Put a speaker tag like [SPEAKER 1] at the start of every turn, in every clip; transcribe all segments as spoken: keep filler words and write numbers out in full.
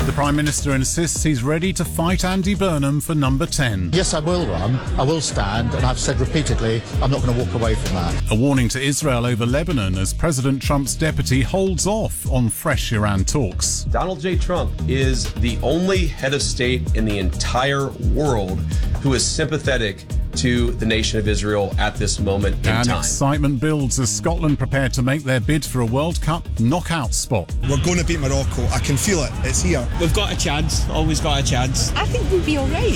[SPEAKER 1] The Prime Minister insists he's ready to fight Andy Burnham for number ten.
[SPEAKER 2] Yes, I will run, I will stand, and I've said repeatedly I'm not going to walk away from that.
[SPEAKER 1] A warning to Israel over Lebanon as President Trump's deputy holds off on fresh Iran talks.
[SPEAKER 3] Donald J. Trump is the only head of state in the entire world who is sympathetic to the nation of Israel at this moment in
[SPEAKER 1] and
[SPEAKER 3] time.
[SPEAKER 1] Excitement builds as Scotland prepare to make their bid for a World Cup knockout spot.
[SPEAKER 4] We're going to beat Morocco. I can feel it. It's here.
[SPEAKER 5] We've got a chance. Always got a chance.
[SPEAKER 6] I think we'll be all right.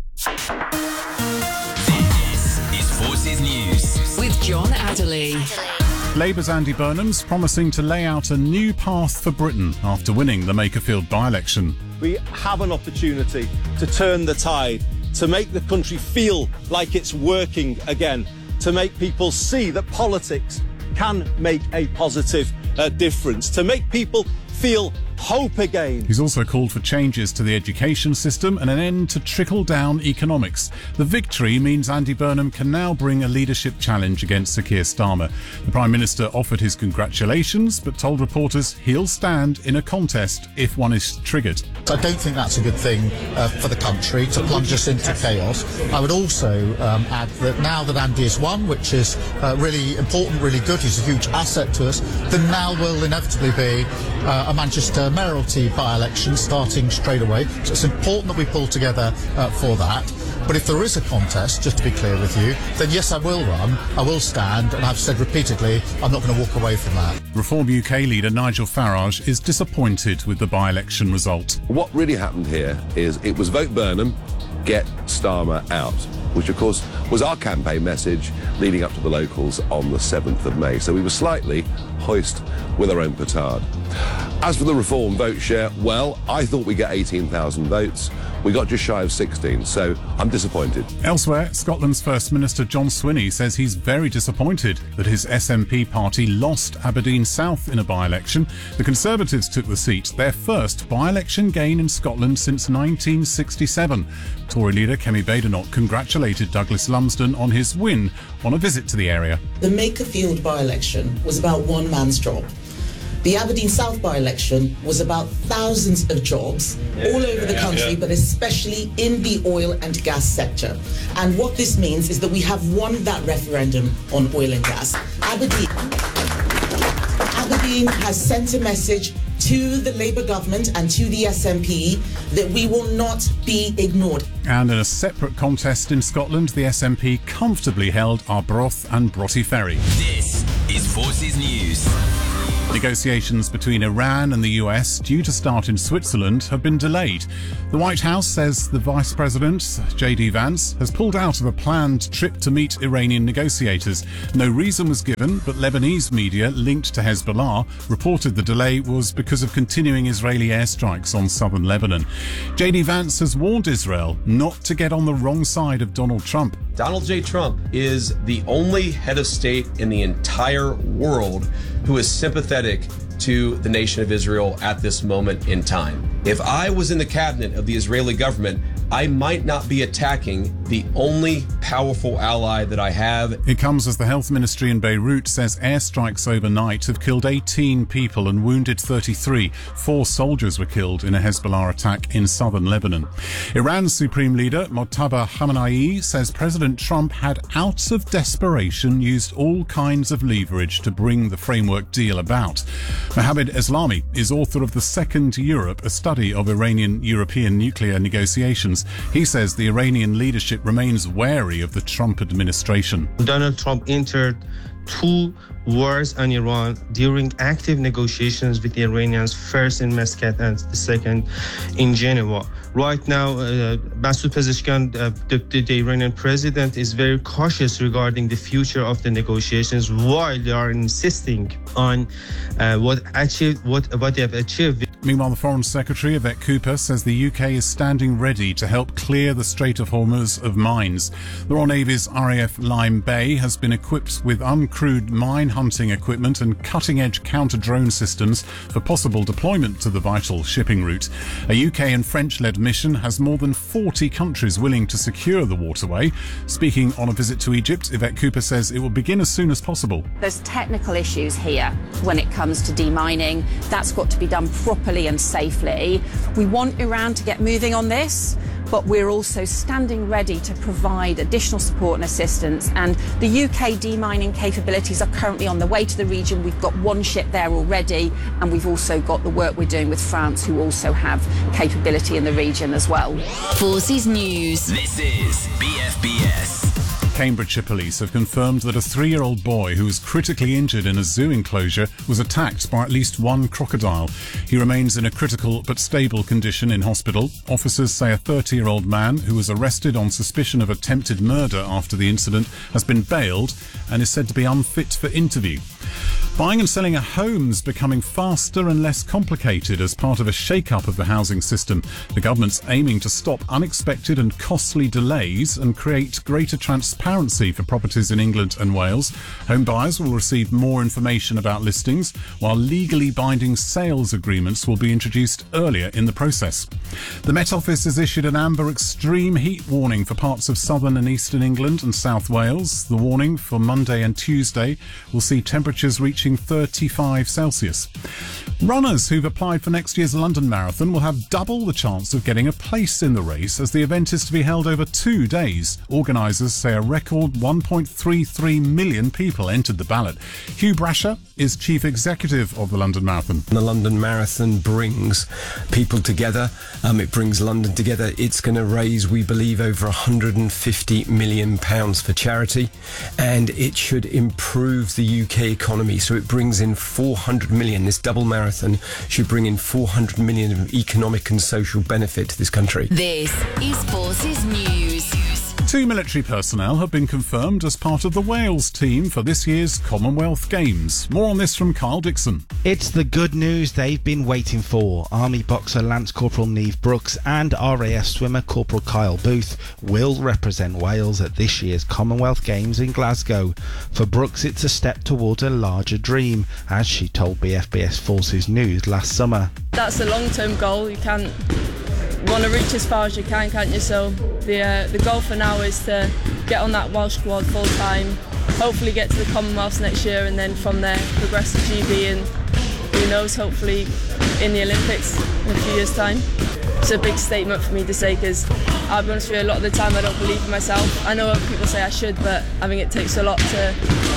[SPEAKER 7] This is Forces News
[SPEAKER 8] with John Adderley.
[SPEAKER 1] Labour's Andy Burnham's promising to lay out a new path for Britain after winning the Makerfield by-election.
[SPEAKER 9] We have an opportunity to turn the tide, to make the country feel like it's working again, to make people see that politics can make a positive uh, difference, to make people feel hope again.
[SPEAKER 1] He's also called for changes to the education system and an end to trickle-down economics. The victory means Andy Burnham can now bring a leadership challenge against Sir Keir Starmer. The Prime Minister offered his congratulations, but told reporters he'll stand in a contest if one is triggered.
[SPEAKER 2] I don't think that's a good thing uh, for the country, to plunge us into chaos. I would also um, add that now that Andy has won, which is uh, really important, really good, he's a huge asset to us, then now will inevitably be uh, a Manchester mayoralty by-election starting straight away. So it's important that we pull together uh, for that. But if there is a contest, just to be clear with you, then yes, I will run, I will stand, and I've said repeatedly I'm not going to walk away from that.
[SPEAKER 1] Reform U K leader Nigel Farage is disappointed with the by-election result.
[SPEAKER 10] What really happened here is it was vote Burnham, get Starmer out, which of course was our campaign message leading up to the locals on the seventh of May. So we were slightly hoist with our own petard. As for the Reform vote share, well, I thought we'd get eighteen thousand votes. We got just shy of sixteen, so I'm disappointed.
[SPEAKER 1] Elsewhere, Scotland's First Minister John Swinney says he's very disappointed that his S N P party lost Aberdeen South in a by-election. The Conservatives took the seat, their first by-election gain in Scotland since nineteen sixty-seven. Tory leader Kemi Badenoch congratulated Douglas Lumsden on his win on a visit to the area.
[SPEAKER 11] The Makerfield by-election was about one man's job. The Aberdeen South by-election was about thousands of jobs yeah, all over the country, yeah, yeah. but especially in the oil and gas sector. And what this means is that we have won that referendum on oil and gas. Aberdeen, Aberdeen has sent a message to the Labour government and to the S N P that we will not be ignored.
[SPEAKER 1] And in a separate contest in Scotland, the S N P comfortably held Arbroath and Broughty Ferry.
[SPEAKER 7] This is Forces News.
[SPEAKER 1] Negotiations between Iran and the U S, due to start in Switzerland, have been delayed. The White House says the Vice President, J D Vance, has pulled out of a planned trip to meet Iranian negotiators. No reason was given, but Lebanese media linked to Hezbollah reported the delay was because of continuing Israeli airstrikes on southern Lebanon. J D Vance has warned Israel not to get on the wrong side of Donald Trump.
[SPEAKER 3] Donald J. Trump is the only head of state in the entire world who is sympathetic to the nation of Israel at this moment in time. If I was in the cabinet of the Israeli government, I might not be attacking the only powerful ally that I have.
[SPEAKER 1] It comes as the health ministry in Beirut says airstrikes overnight have killed eighteen people and wounded thirty-three. Four soldiers were killed in a Hezbollah attack in southern Lebanon. Iran's supreme leader, Mojtaba Khamenei, says President Trump had, out of desperation, used all kinds of leverage to bring the framework deal about. Mohammed Eslami is author of The Second Europe, a study of Iranian-European nuclear negotiations. He says the Iranian leadership remains wary of the Trump administration.
[SPEAKER 12] Donald Trump entered two wars on Iran during active negotiations with the Iranians, first in Muscat and the second in Geneva. Right now, uh, Masoud Pezeshkian, uh, the, the, the Iranian president, is very cautious regarding the future of the negotiations, while they are insisting on uh, what achieved, what what they have achieved.
[SPEAKER 1] Meanwhile, the Foreign Secretary, Yvette Cooper, says the U K is standing ready to help clear the Strait of Hormuz of mines. The Royal Navy's R A F Lyme Bay has been equipped with uncrewed mine hunting equipment and cutting-edge counter-drone systems for possible deployment to the vital shipping route. A U K and French-led mission has more than forty countries willing to secure the waterway. Speaking on a visit to Egypt, Yvette Cooper says it will begin as soon as possible.
[SPEAKER 13] There's technical issues here when it comes to demining. That's got to be done properly
[SPEAKER 6] properly and safely. We want Iran to get moving on this, but we're also standing ready to provide additional support and assistance. And the U K demining capabilities are currently on the way to the region. We've got one ship there already, and we've also got the work we're doing with France, who also have capability in the region as well.
[SPEAKER 7] Forces News. This is B F B S.
[SPEAKER 1] Cambridgeshire police have confirmed that a three-year-old boy who was critically injured in a zoo enclosure was attacked by at least one crocodile. He remains in a critical but stable condition in hospital. Officers say a thirty-year-old man who was arrested on suspicion of attempted murder after the incident has been bailed and is said to be unfit for interview. Buying and selling a home is becoming faster and less complicated as part of a shake-up of the housing system. The government's aiming to stop unexpected and costly delays and create greater transparency for properties in England and Wales. Home buyers will receive more information about listings, while legally binding sales agreements will be introduced earlier in the process. The Met Office has issued an amber extreme heat warning for parts of southern and eastern England and South Wales. The warning for Monday and Tuesday will see temperatures reaching thirty-five Celsius. Runners who've applied for next year's London Marathon will have double the chance of getting a place in the race, as the event is to be held over two days. Organisers say a record one point three three million people entered the ballot. Hugh Brasher is Chief Executive of the London Marathon.
[SPEAKER 8] The London Marathon brings people together. Um, it brings London together. It's going to raise, we believe, over one hundred fifty million pounds for charity, and it should improve the U K economy. So it brings in four hundred million. This double marathon should bring in four hundred million of economic and social benefit to this country.
[SPEAKER 7] This is Forces News.
[SPEAKER 1] Two military personnel have been confirmed as part of the Wales team for this year's Commonwealth Games. More on this from Carl Dixon.
[SPEAKER 13] It's the good news they've been waiting for. Army boxer Lance Corporal Niamh Brooks and R A F swimmer Corporal Kyle Booth will represent Wales at this year's Commonwealth Games in Glasgow. For Brooks, it's a step towards a larger dream, as she told B F B S Forces News last summer.
[SPEAKER 14] That's a long-term goal. You can't want to reach as far as you can, can't you? So the uh, the goal for now is to get on that Welsh squad full time, hopefully get to the Commonwealths next year, and then from there progress to G B, and who knows, hopefully in the Olympics in a few years' time. It's a big statement for me to say, because I'll be honest with you, a lot of the time I don't believe in myself. I know people say I should, but I think it takes a lot to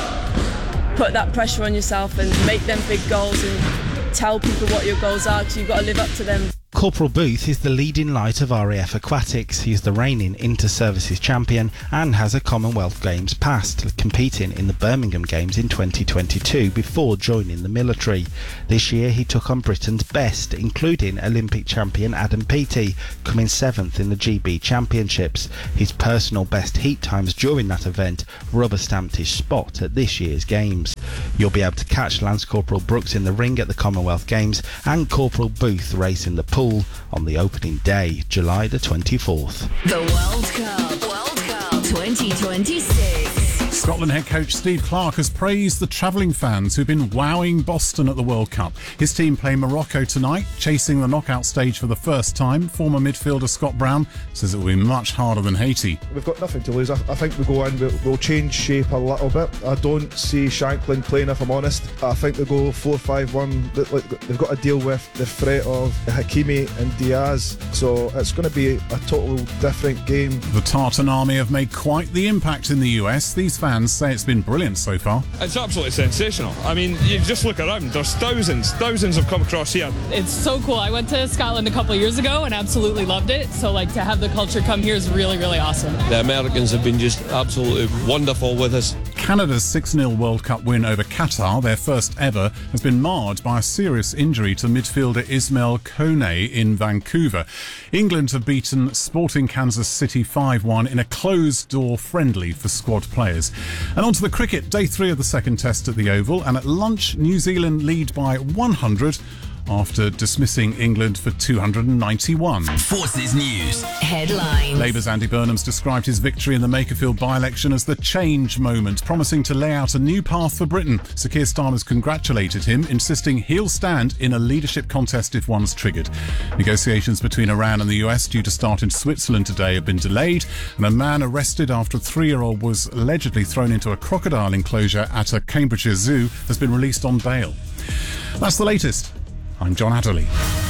[SPEAKER 14] put that pressure on yourself and make them big goals and tell people what your goals are, because you've got to live up to them.
[SPEAKER 13] Corporal Booth is the leading light of R A F Aquatics. He is the reigning Inter-Services champion and has a Commonwealth Games past, competing in the Birmingham Games in twenty twenty-two before joining the military. This year he took on Britain's best, including Olympic champion Adam Peaty, coming seventh in the G B Championships. His personal best heat times during that event rubber-stamped his spot at this year's Games. You'll be able to catch Lance Corporal Brooks in the ring at the Commonwealth Games and Corporal Booth racing the pool on the opening day, July the twenty-fourth.
[SPEAKER 7] The World Cup. World Cup twenty twenty-six.
[SPEAKER 1] Scotland head coach Steve Clarke has praised the travelling fans who've been wowing Boston at the World Cup. His team play Morocco tonight, chasing the knockout stage for the first time. Former midfielder Scott Brown says it will be much harder than Haiti.
[SPEAKER 15] We've got nothing to lose. I, I think we go in, we'll, we'll change shape a little bit. I don't see Shanklin playing, if I'm honest. I think they go four five one. They've got to deal with the threat of Hakimi and Diaz, so it's going to be a total different game.
[SPEAKER 1] The Tartan Army have made quite the impact in the U S. These fans say it's been brilliant so far.
[SPEAKER 16] It's absolutely sensational. I mean, you just look around, there's thousands, thousands have come across here.
[SPEAKER 17] It's so cool. I went to Scotland a couple of years ago and absolutely loved it. So, like, to have the culture come here is really, really awesome.
[SPEAKER 16] The Americans have bone just absolutely wonderful with us.
[SPEAKER 1] Canada's six nil World Cup win over Qatar, their first ever, has been marred by a serious injury to midfielder Ismail Kone in Vancouver. England have beaten Sporting Kansas City five one in a closed-door friendly for squad players. And on to the cricket, day three of the second test at the Oval, and at lunch, New Zealand lead by one hundred after dismissing England for two hundred ninety-one.
[SPEAKER 7] Forces News headlines.
[SPEAKER 1] Labour's Andy Burnham's described his victory in the Makerfield by-election as the change moment, promising to lay out a new path for Britain. Sir Keir Starmer's congratulated him, insisting he'll stand in a leadership contest if one's triggered. Negotiations between Iran and the U S due to start in Switzerland today have been delayed, and a man arrested after a three-year-old was allegedly thrown into a crocodile enclosure at a Cambridgeshire zoo has been released on bail. That's the latest. I'm John Adderley.